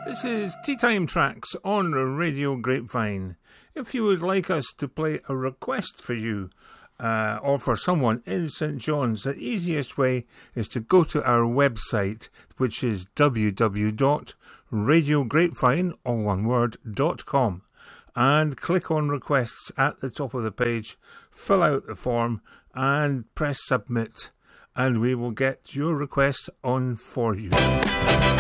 This is Tea Time Tracks on Radio Grapevine. If you would like us to play a request for you or for someone in St John's, the easiest way is to go to our website, which is www.radiograpevine.com, and click on requests at the top of the page, fill out the form and press submit, and we will get your request on for you.